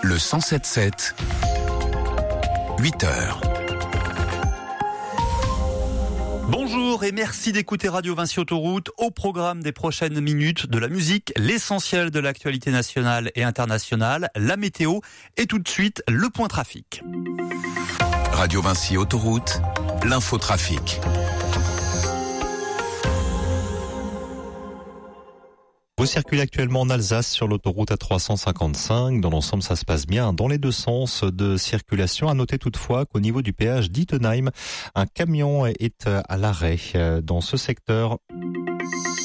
Le 107.7, 8h. Bonjour et merci d'écouter Radio Vinci Autoroute. Au programme des prochaines minutes, de la musique, l'essentiel de l'actualité nationale et internationale, la météo et tout de suite le point trafic. Radio Vinci Autoroute, l'infotrafic. Vous circulez actuellement en Alsace sur l'autoroute A355. Dans l'ensemble, ça se passe bien dans les deux sens de circulation. À noter toutefois qu'au niveau du péage d'Ittenheim, un camion est à l'arrêt dans ce secteur.